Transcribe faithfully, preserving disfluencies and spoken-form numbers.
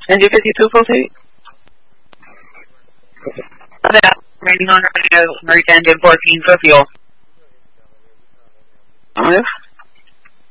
Engine fifty-two, full seat. Rating on radio, Marita engine fourteen for fuel. Oh, yeah.